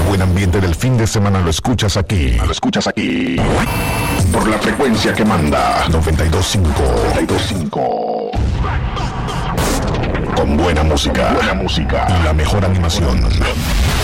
buen ambiente del fin de semana lo escuchas aquí. Por la frecuencia que manda 92.5. Con buena música. Y la mejor animación.